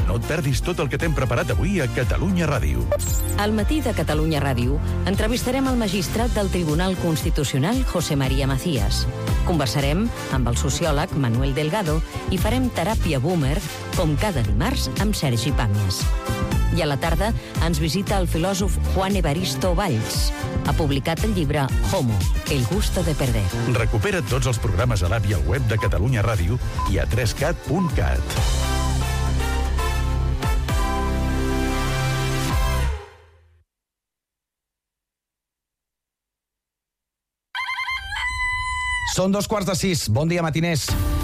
No et perdis tot el que t'hem preparat avui a Catalunya Ràdio. Al matí de Catalunya Ràdio entrevistarem el magistrat del Tribunal Constitucional, José María Macías. Conversarem amb el sociòleg Manuel Delgado i farem teràpia boomer, com cada dimarts, amb Sergi Pàmies. I a la tarda ens visita el filòsof Juan Evaristo Valls. Ha publicat el llibre Homo, el gusto de perder. Recupera tots els programes a l'app i al web de Catalunya Ràdio i a 3cat.cat. Són 5:15. Bon dia, matiners.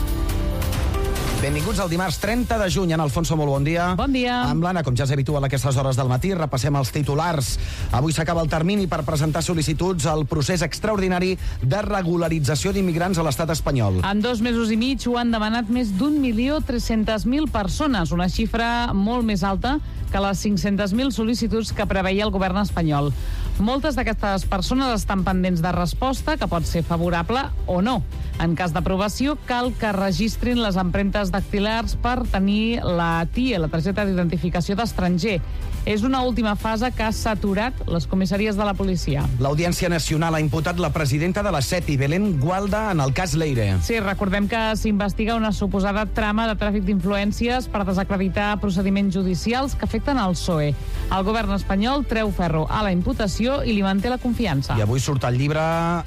Benvinguts al dimarts 30 de juny. En Alfonso, molt bon dia. Bon dia. Amb l'Anna, com ja és habitual a aquestes hores del matí, repassem els titulars. Avui s'acaba el termini per presentar sol·licituds al procés extraordinari de regularització d'immigrants a l'estat espanyol. En 2 mesos i mig ho han demanat més d'1.300.000 persones, una xifra molt més alta que les 500.000 sol·licituds que preveia el govern espanyol. Moltes d'aquestes persones estan pendents de resposta, que pot ser favorable o no. En cas d'aprovació, cal que registrin les empremtes dactilars per tenir la TIE, la targeta d'identificació d'estranger. És una última fase que ha saturat les comissaries de la policia. L'Audiència Nacional ha imputat la presidenta de la SEPI, Belén Gualda, en el cas Leire. Sí, recordem que s'investiga una suposada trama de tràfic d'influències per desacreditar procediments judicials que afecten al PSOE. El govern espanyol treu ferro a la imputació i li manté la confiança. I avui surt el llibre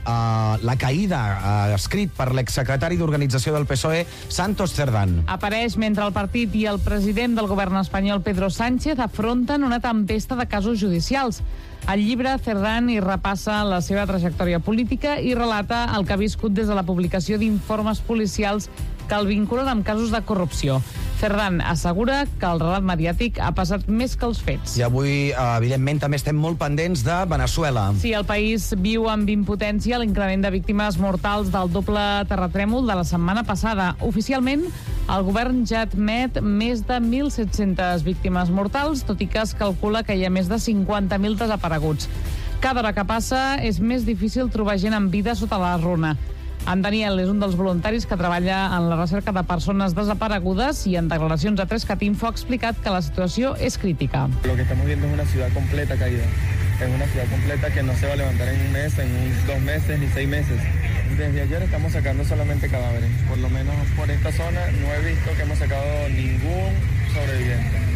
La caïda, escrit per l'exsecretari d'Organització del PSOE, Santos Cerdán. Apareix mentre el partit i el president del govern espanyol, Pedro Sánchez, afronten una tempesta de casos judicials. Al llibre, Cerdán hi repassa la seva trajectòria política i relata el que ha viscut des de la publicació d'informes policials que el vinculen amb casos de corrupció. Cerdán assegura que el relat mediàtic ha pesat més que els fets. I avui, evidentment, també estem molt pendents de Veneçuela. Sí, el país viu amb impotència l'increment de víctimes mortals del doble terratrèmol de la setmana passada. Oficialment, el govern ja admet més de 1.700 víctimes mortals, tot i que es calcula que hi ha més de 50.000 desapareguts. Cada hora que passa és més difícil trobar gent amb vida sota la runa. En Daniel és un dels voluntaris que treballa en la recerca de persones desaparegudes i en declaracions a 3cat Info ha explicat que la situació és crítica. Lo que estamos viendo es una ciudad completa caída. Es una ciudad completa que no se va a levantar en un mes, en 2 meses ni 6 meses. Desde ayer estamos sacando solamente cadáveres. Por lo menos por esta zona no he visto que hemos sacado ningún sobreviviente.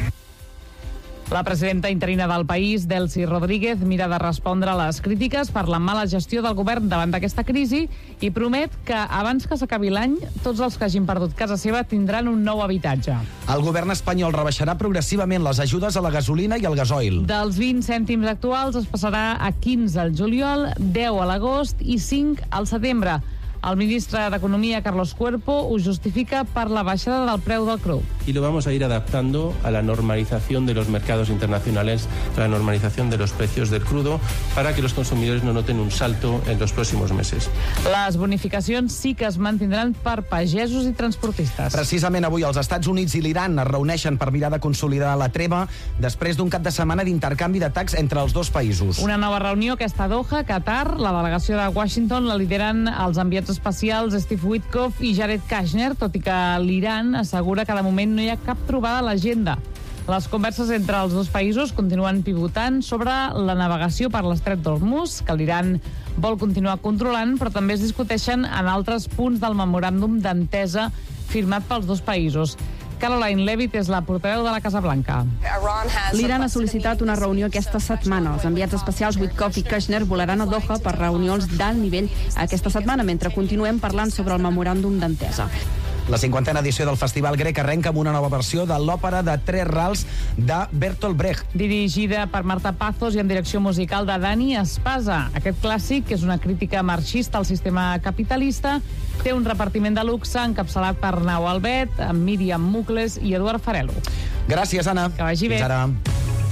La presidenta interina del país, Delcy Rodríguez, mira de respondre a les crítiques per la mala gestió del govern davant d'aquesta crisi i promet que abans que s'acabi l'any, tots els que hagin perdut casa seva tindran un nou habitatge. El govern espanyol rebaixarà progressivament les ajudes a la gasolina i al gasoil. Dels 20 cèntims actuals es passarà a 15 al juliol, 10 a l'agost i 5 al setembre. El ministre d'Economia, Carlos Cuerpo, ho justifica per la baixada del preu del cru. Y lo vamos a ir adaptando a la normalización de los mercados internacionales, a la normalización de los precios del crudo, para que los consumidores no noten un salto en los próximos meses. Les bonificacions sí que es mantindran per pagesos i transportistes. Precisament avui els Estats Units i l'Iran es reuneixen per mirar de consolidar la treva després d'un cap de setmana d'intercanvi d'atacs entre els dos països. Una nova reunió aquesta a Doha, Qatar. La delegació de Washington la lideren els enviats especials Steve Witkoff i Jared Kushner, tot i que l'Iran assegura que de moment no hi ha cap trobada a l'agenda. Les converses entre els dos països continuen pivotant sobre la navegació per l'estret d'Hormuz, que l'Iran vol continuar controlant, però també es discuteixen en altres punts del memoràndum d'entesa firmat pels dos països. Caroline Levitt és la portaveu de la Casa Blanca. L'Iran ha sol·licitat una reunió aquesta setmana. Els enviats especials Witkoff i Kushner volaran a Doha per reunions d'alt nivell aquesta setmana, mentre continuem parlant sobre el memoràndum d'entesa. La 50a edició del Festival Grec arrenca amb una nova versió de l'òpera de 3 rals de Bertolt Brecht. Dirigida per Marta Pazos i amb direcció musical de Dani Espasa. Aquest clàssic, que és una crítica marxista al sistema capitalista, té un repartiment de luxe encapçalat per Arnau Albet, Míriam Mucles i Eduard Farelo. Gràcies, Anna. Que vagi bé. Fins ara.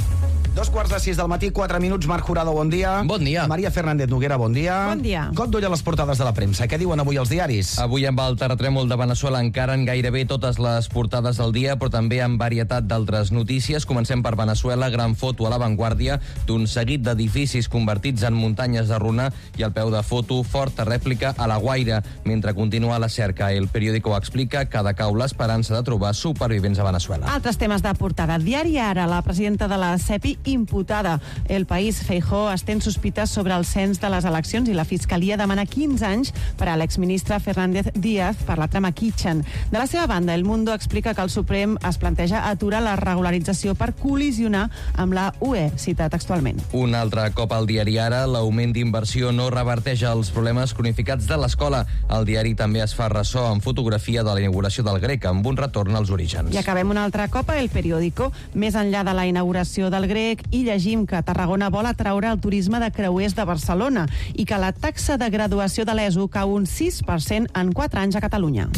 2:45 del matí, 4 minuts. Marc Jurado, bon dia. Bon dia. Maria Fernández Noguera, bon dia. Bon dia. Cop d'ull a les portades de la premsa. Què diuen avui els diaris? Avui amb el terratrèmol de Veneçuela encara en gairebé totes les portades del dia, però també amb varietat d'altres notícies. Comencem per Veneçuela, gran foto a l'avantguàrdia d'un seguit d'edificis convertits en muntanyes de runa i al peu de foto, forta rèplica a la Guaira. Mentre continua la cerca, El Periódico explica que decau l'esperança de trobar supervivents a Veneçuela. Altres temes de portada. Diari Ara, la presidenta de la CEPI imputada. El País, Feijóo estén sospites sobre el cens de les eleccions i la Fiscalia demana 15 anys per a l'exministre Fernández Díaz per la trama Kitchen. De la seva banda, El Mundo explica que el Suprem es planteja aturar la regularització per col·lisionar amb la UE, cita textualment. Un altre cop al diari Ara, l'augment d'inversió no reverteix els problemes cronificats de l'escola. El diari també es fa ressò amb fotografia de la inauguració del Grec, amb un retorn als orígens. I acabem un altre cop a El Periódico. Més enllà de la inauguració del Grec, i llegim que Tarragona vol atraure el turisme de creuers de Barcelona i que la taxa de graduació de l'ESO cau un 6% en 4 anys a Catalunya.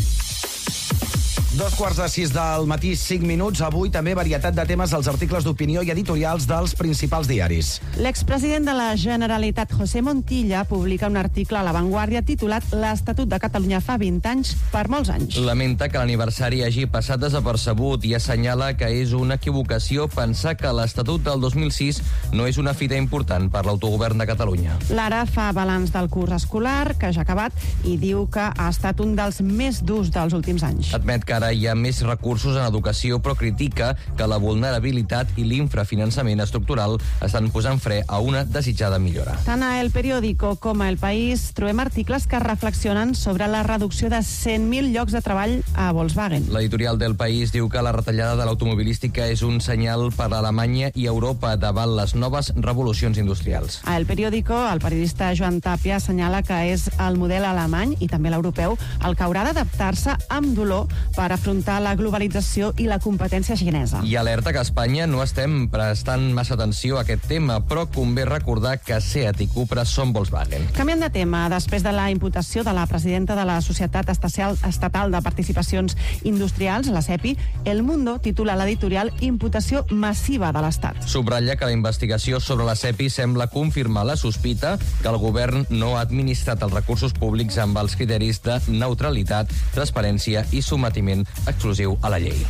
2:45 del matí, 5 minuts. Avui també varietat de temes als articles d'opinió i editorials dels principals diaris. L'expresident de la Generalitat, José Montilla, publica un article a La Vanguardia titulat «L'Estatut de Catalunya fa 20 anys per molts anys». Lamenta que l'aniversari hagi passat desapercebut i assenyala que és una equivocació pensar que l'Estatut del 2006 no és una fita important per l'autogovern de Catalunya. L'Ara fa balanç del curs escolar, que ja ha acabat, i diu que ha estat un dels més durs dels últims anys. Admet que ara hi ha més recursos en educació, però critica que la vulnerabilitat i l'infrafinançament estructural estan posant fre a una desitjada millora. Tant a El Periódico com a El País trobem articles que reflexionen sobre la reducció de 100.000 llocs de treball a Volkswagen. L'editorial del País diu que la retallada de l'automobilística és un senyal per a Alemanya i Europa davant les noves revolucions industrials. A El Periódico, el periodista Joan Tàpia assenyala que és el model alemany i també l'europeu el que haurà d'adaptar-se amb dolor per afrontar la globalització i la competència xinesa. I alerta que a Espanya no estem prestant massa atenció a aquest tema, però convé recordar que Seat i Cupra són Volkswagen. Canviant de tema, després de la imputació de la presidenta de la Societat Estatal de Participacions Industrials, la SEPI, El Mundo titula l'editorial «Imputació massiva de l'Estat». Subratlla que la investigació sobre la SEPI sembla confirmar la sospita que el govern no ha administrat els recursos públics amb els criteris de neutralitat, transparència i sotmetiment exclusiu a la llei.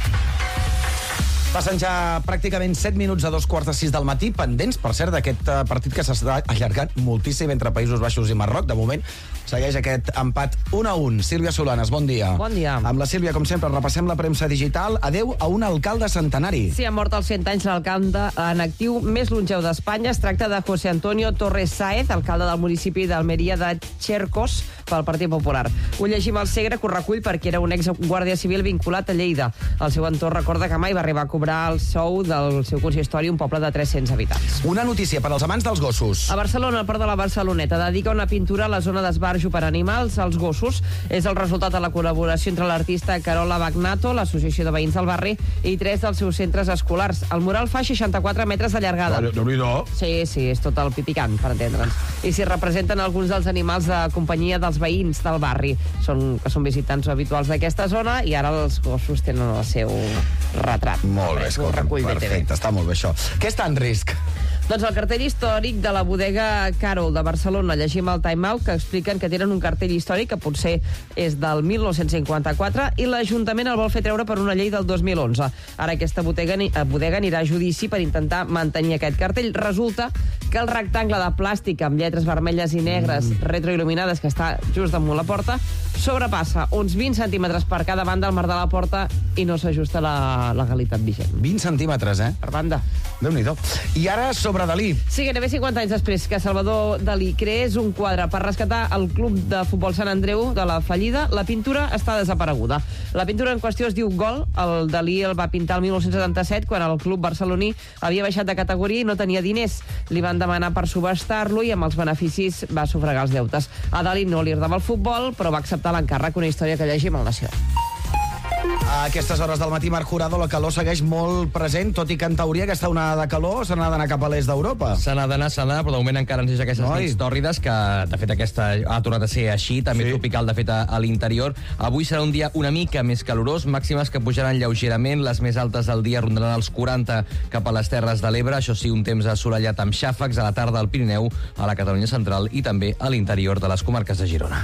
Passen ja pràcticament 7 minuts a 2:45 del matí, pendents, per cert, d'aquest partit que s'està allargant moltíssim entre Països Baixos i Marroc. De moment segueix aquest empat 1-1. Sílvia Solanes, bon dia. Bon dia. Amb la Sílvia, com sempre, repassem la premsa digital. Adeu a un alcalde centenari. Sí, ha mort als 100 anys l'alcalde en actiu més longeu d'Espanya. Es tracta de José Antonio Torres Sáez, alcalde del municipi d'Almeria de Chercos, pel Partit Popular. Ho llegim al Segre, que ho recull perquè era un exguàrdia civil vinculat a Lleida. El seu entorn recorda que mai va arribar a cobrar el sou del seu consistori, un poble de 300 habitants. Una notícia per als amants dels gossos. A Barcelona, el Port de la Barceloneta dedica una pintura a la zona d'esbarjo per animals als gossos. És el resultat de la col·laboració entre l'artista Carola Bagnato, l'Associació de Veïns del Barri, i 3 dels seus centres escolars. El mural fa 64 metres de llargada. Déu-n'hi-do. Sí, és tot el pipicant, per entendre'ns. I s'hi representen alguns dels animals de companyia dels veïns del barri, que són visitants habituals d'aquesta zona, i ara els gossos tenen el seu retrat. Molt bé, escolta, perfecte, està molt bé això. Què està en risc? Doncs el cartell històric de la bodega Carol de Barcelona. Llegim el Time Out, que expliquen que tenen un cartell històric que potser és del 1954 i l'Ajuntament el vol fer treure per una llei del 2011. Ara aquesta bodega anirà a judici per intentar mantenir aquest cartell. Resulta que el rectangle de plàstic amb lletres vermelles i negres retroil·luminades que està just damunt la porta sobrepassa uns 20 centímetres per cada banda al marc de la porta i no s'ajusta a la legalitat vigent. 20 centímetres, Per banda. Déu-n'hi-do. I ara sobre Dalí. Sí, gairebé 50 anys després que Salvador Dalí creés un quadre per rescatar el club de futbol Sant Andreu de la fallida, la pintura està desapareguda. La pintura en qüestió es diu Gol. El Dalí el va pintar el 1977 quan el club barceloní havia baixat de categoria i no tenia diners. Li van demanar per subhastar-lo i amb els beneficis va sufragar els deutes. A Dalí no li agradava el futbol, però va acceptar l'encàrrec, una història que llegim al Nació. A aquestes hores del matí, Marc Jurado, la calor segueix molt present, tot i que en teoria aquesta onada de calor se n'ha d'anar cap a l'est d'Europa. Se n'ha d'anar, però de moment encara ens deixa aquestes nits tòrrides, que de fet aquesta ha tornat a ser així, també tropical, de fet, a l'interior. Avui serà un dia una mica més calorós, màximes que pujaran lleugerament, les més altes del dia rondaran els 40 cap a les Terres de l'Ebre, això sí, un temps assolellat amb xàfecs a la tarda al Pirineu, a la Catalunya central i també a l'interior de les comarques de Girona.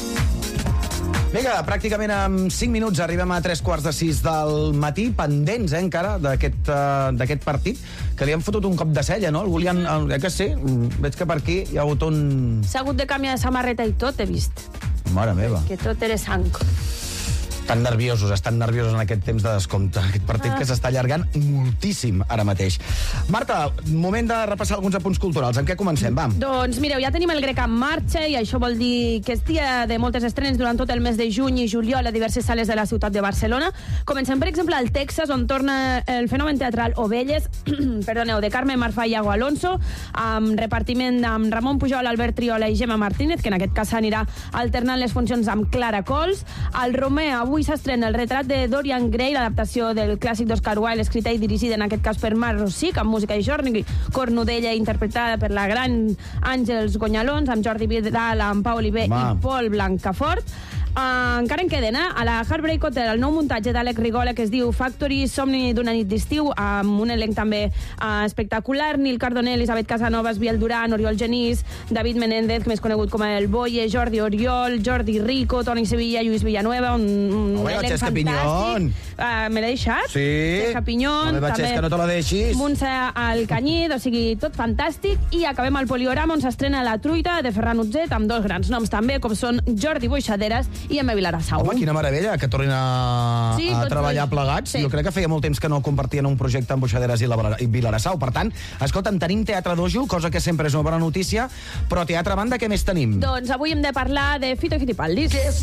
Vinga, pràcticament en 5 minuts arribem a 3:45 del matí, pendents, encara, d'aquest partit, que li han fotut un cop de cella, no? Algú li han... que sí? Veig que per aquí hi ha hagut un... S'ha hagut de canviar de samarreta i tot, he vist. Mare meva. Que tot era sang. Estan nerviosos en aquest temps de descompte. Aquest partit que s'està allargant moltíssim ara mateix. Marta, moment de repassar alguns apunts culturals. Amb què comencem? Va. Doncs mireu, ja tenim el grec en marxa i això vol dir que és dia de moltes estrenes durant tot el mes de juny i juliol a diverses sales de la ciutat de Barcelona. Comencem, per exemple, al Texas, on torna el fenomen teatral Ovelles, de Carme Marfà i Iago Alonso, amb repartiment amb Ramon Pujol, Albert Triola i Gemma Martínez, que en aquest cas anirà alternant les funcions amb Clara Cols. Al Romer, avui s'estrena El retrat de Dorian Gray, l'adaptació del clàssic d'Oscar Wilde, escrita i dirigida en aquest cas per Marc Rossich, amb música de Jordi Cornudella, interpretada per la gran Àngels Gonyalons, amb Jordi Vidal, amb Pau Oliver i Pol Blancafort. Encara en queden, a la Heartbreak Hotel, el nou muntatge d'Àlex Rigola, que es diu Factory, somni d'una nit d'estiu, amb un elenc també espectacular. Nil Cardonell, Elisabet Casanovas, Biel Duran, Oriol Genís, David Menéndez, més conegut com el Boye, Jordi Oriol, Jordi Rico, Toni Sevilla, Lluís Villanueva, un elenc fantàstic. Me l'he deixat? Sí. Xesca Pinyón. No també que no te la deixis. Montse Alcanyid, o sigui, tot fantàstic. I acabem al Poliorama, on s'estrena La truita, de Ferran Utzet, amb dos grans noms també, com són Jordi Boixaderes i Emma Vilarassau. Home, quina meravella, que tornin a treballar plegats. Jo crec que feia molt temps que no compartien un projecte amb Boixaderes i Vilarassau. Per tant, escolta'm, tenim Teatre Dojo, cosa que sempre és una bona notícia, però teatre a banda, què més tenim? Doncs avui hem de parlar de Fito i Fitipaldis.